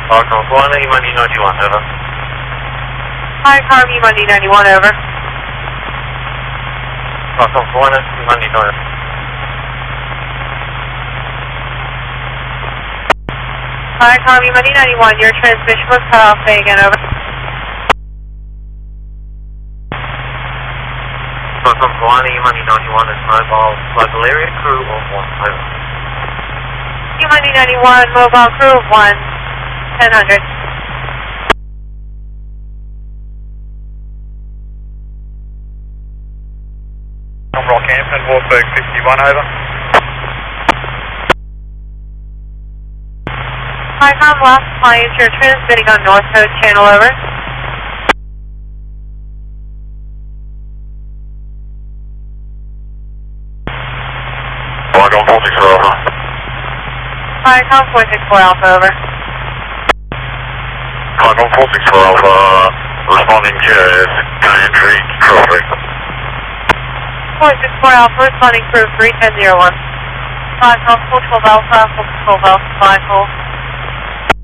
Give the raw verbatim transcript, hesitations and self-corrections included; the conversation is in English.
Falcon one, Lima ninety-one, over. Hi, car Lima D ninety-one, over. Falcon one, Lima ninety-one. Hi, car Lima D ninety-one, your transmission was cut off, say again, over. Falcon one, Lima ninety-one is mobile local area crew of one, over. Lima D ninety-one, mobile crew of one, ten hundred. Rockhampton, Warburg fifty-one, over. Hi, com last client, you're transmitting on North Coast Channel, over. Falcon four six four, Alpha. Hi, com four six four Alpha, over. Falcon four six four, Alpha, responding to entry traffic. four six four Alpha, responding crew three ten zero one. Falcon four twelve Alpha, four twelve Alpha, five four.